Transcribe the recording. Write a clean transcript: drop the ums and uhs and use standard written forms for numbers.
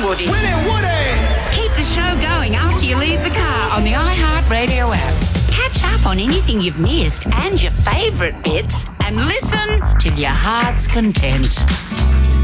Woody. Winnie Woody! Keep the show going after you leave the car on the iHeartRadio app. Catch up on anything you've missed and your favourite bits and listen till your heart's content.